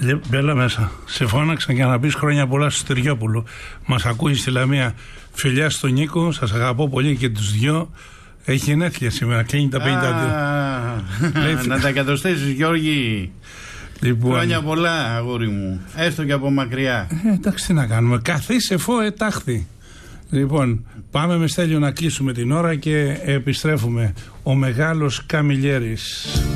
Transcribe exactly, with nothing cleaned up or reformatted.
Μπέλα μέσα. Σε φώναξαν για να πεις χρόνια πολλά στο Στεριόπουλο. Μας ακούει στη Λαμία. Φιλιά στον Νίκο, σας αγαπώ πολύ και τους δυο. Έχει γενέθλια σήμερα, κλείνει τα πενήντα δύο. Να τα εκατοστήσεις, Γιώργη. Λοιπόν, χρόνια πολλά, αγόρι μου. Έστω και από μακριά. Ε, εντάξει, τι να κάνουμε. Καθίσε φω ετάχθη. Λοιπόν, πάμε με Στέλιο να κλείσουμε την ώρα και επιστρέφουμε. Ο μεγάλος Καμιλιέρης.